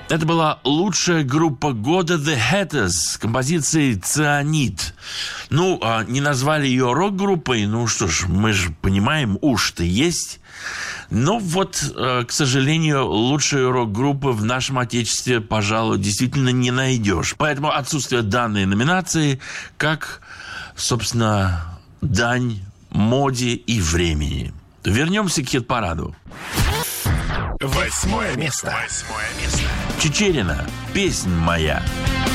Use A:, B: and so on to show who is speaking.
A: Это была лучшая группа года The Hatters с композицией «Цианид». Не назвали ее рок-группой, что ж, мы же понимаем, уж-то есть. К сожалению, лучшей рок-группы в нашем отечестве, пожалуй, действительно не найдешь. Поэтому отсутствие данной номинации как, собственно, дань моде и времени. Вернемся к хит-параду.
B: 8 место.
A: Чичерина. «Песнь моя».